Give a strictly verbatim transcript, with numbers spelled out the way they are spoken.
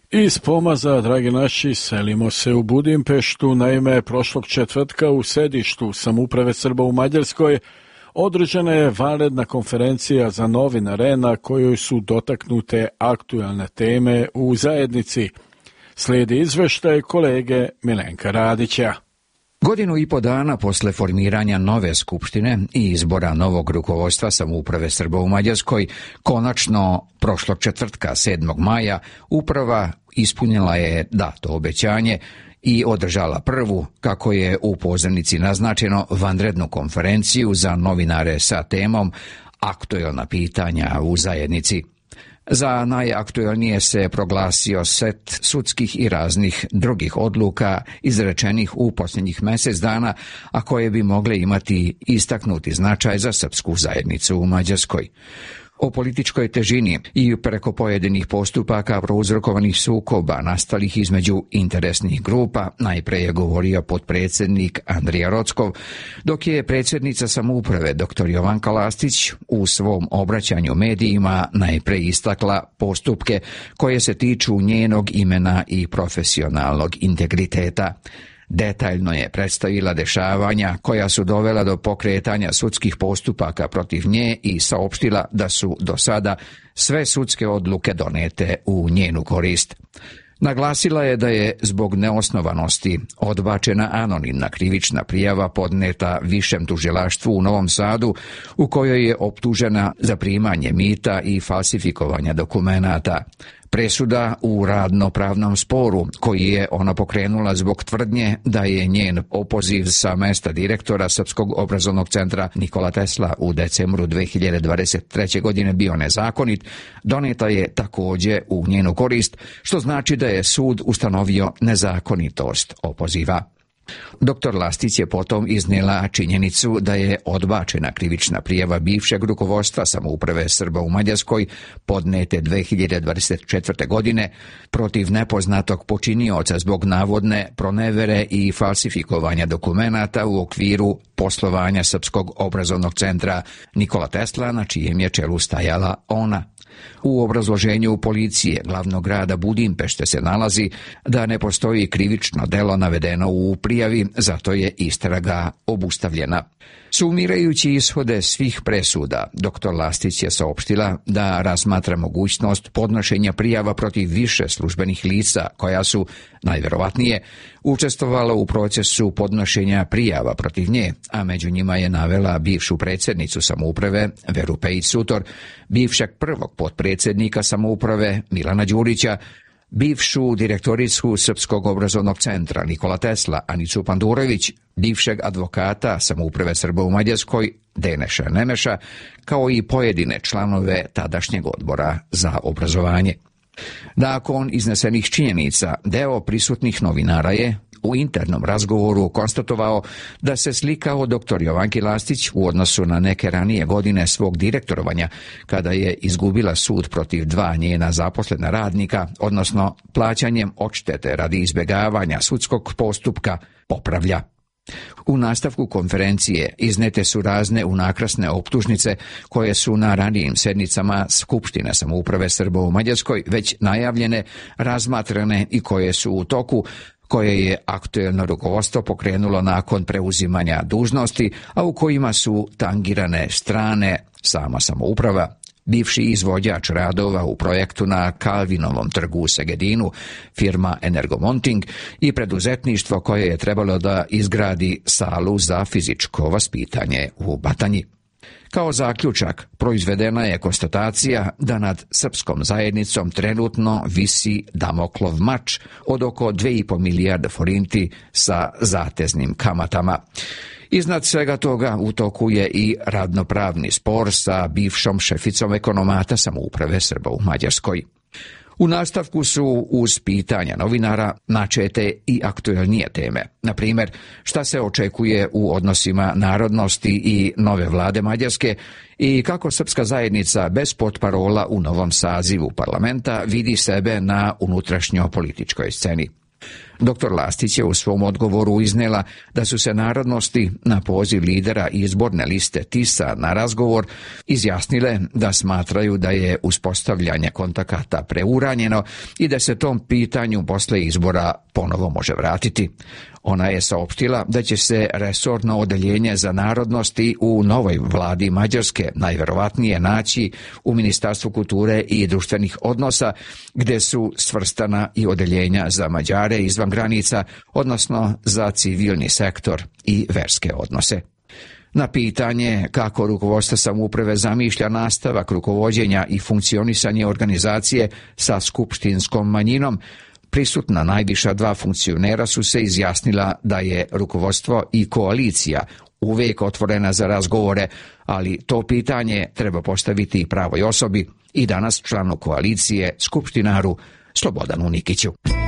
Iz Pomaza, dragi naši, selimo se u Budimpeštu. Naime, prošlog četvrtka u sedištu Samouprave Srba u Mađarskoj održana je vanredna konferencija za novinare na kojoj su dotaknute aktuelne teme u zajednici. Slijedi izveštaj kolege Milenka Radića. Godinu i po dana posle formiranja nove skupštine i izbora novog rukovodstva Samouprave Srba u Mađarskoj, konačno prošlog četvrtka sedmog maja uprava ispunila je dato obećanje i održala prvu, kako je u pozivnici naznačeno, vanrednu konferenciju za novinare sa temom aktuelna pitanja u zajednici. Za najaktuelnije se proglasio set sudskih i raznih drugih odluka izrečenih u posljednjih mjesec dana, a koje bi mogle imati istaknuti značaj za srpsku zajednicu u Mađarskoj. O političkoj težini i preko pojedinih postupaka prouzrokovanih sukoba nastalih između interesnih grupa najpre je govorio potpredsjednik Andrija Rockov, dok je predsjednica samouprave dr Jovanka Lastić u svom obraćanju medijima najpre istakla postupke koje se tiču njenog imena i profesionalnog integriteta. Detaljno je predstavila dešavanja koja su dovela do pokretanja sudskih postupaka protiv nje i saopštila da su do sada sve sudske odluke donete u njenu korist. Naglasila je da je zbog neosnovanosti odbačena anonimna krivična prijava podneta Višem tužilaštvu u Novom Sadu, u kojoj je optužena za primanje mita i falsifikovanja dokumenata. Presuda u radno-pravnom sporu koji je ona pokrenula zbog tvrdnje da je njen opoziv sa mesta direktora Srpskog obrazovnog centra Nikola Tesla u decembru dve hiljade dvadeset treće. godine bio nezakonit, doneta je također u njenu korist, što znači da je sud ustanovio nezakonitost opoziva. Doktor Lastić je potom iznijela činjenicu da je odbačena krivična prijava bivšeg rukovodstva Samouprave Srba u Mađarskoj podnete dve hiljade dvadeset četvrte. godine protiv nepoznatog počinioca zbog navodne pronevere i falsifikovanja dokumenata u okviru poslovanja Srpskog obrazovnog centra Nikola Tesla, na čijem je čelu stajala ona. U obrazloženju policije glavnog grada Budimpešte se nalazi da ne postoji krivično delo navedeno u prijavi, zato je istraga obustavljena. Sumirajući ishode svih presuda, doktor Lastić je saopštila da razmatra mogućnost podnošenja prijava protiv više službenih lica koja su, najverovatnije, učestvovala u procesu podnošenja prijava protiv nje, a među njima je navela bivšu predsjednicu samouprave Veru Pejić-Sutor, bivšeg prvog potpredsjednika samouprave Milana Đurića, bivšu direktoricu Srpskog obrazovnog centra Nikola Tesla Anicu Pandurević, bivšeg advokata Samouprave Srba u Mađarskoj Deneša Nemeša, kao i pojedine članove tadašnjeg odbora za obrazovanje. Nakon iznesenih činjenica, deo prisutnih novinara je u internom razgovoru konstatovao da se slikao doktor Jovanki Lastić u odnosu na neke ranije godine svog direktorovanja, kada je izgubila sud protiv dva njena zaposlena radnika, odnosno plaćanjem odštete radi izbjegavanja sudskog postupka, popravlja. U nastavku konferencije iznete su razne unakrasne optužnice koje su na ranijim sednicama Skupštine Samouprave Srba u Mađarskoj već najavljene, razmatrane i koje su u toku, koje je aktuelno rukovodstvo pokrenulo nakon preuzimanja dužnosti, a u kojima su tangirane strane sama samouprava, bivši izvođač radova u projektu na Kalvinovom trgu u Segedinu, firma Energomonting, i preduzetništvo koje je trebalo da izgradi salu za fizičko vaspitanje u Batanji. Kao zaključak proizvedena je konstatacija da nad srpskom zajednicom trenutno visi Damoklov mač od oko dve i po milijarde forinti sa zateznim kamatama. Iznad svega toga u toku je i radnopravni spor sa bivšom šeficom ekonomata Samouprave Srba u Mađarskoj. U nastavku su uz pitanja novinara načete i aktuelnije teme. Na primjer, šta se očekuje u odnosima narodnosti i nove vlade Mađarske i kako srpska zajednica bez potparola u novom sazivu parlamenta vidi sebe na unutrašnjopolitičkoj sceni. Doktor Lastić je u svom odgovoru iznela da su se narodnosti na poziv lidera izborne liste TIS-a na razgovor izjasnile da smatraju da je uspostavljanje kontakata preuranjeno i da se tom pitanju posle izbora ponovo može vratiti. Ona je saopštila da će se resorno odeljenje za narodnosti u novoj vladi Mađarske najverovatnije naći u Ministarstvu kulture i društvenih odnosa, gde su svrstana i odeljenja za Mađare izvan granica, odnosno za civilni sektor i verske odnose. Na pitanje kako rukovodstvo samouprave zamišlja nastavak rukovođenja i funkcionisanje organizacije sa skupštinskom manjinom, prisutna najviša dva funkcionera su se izjasnila da je rukovodstvo i koalicija uvijek otvorena za razgovore, ali to pitanje treba postaviti pravoj osobi i danas članu koalicije, skupštinaru Slobodanu Nikiću.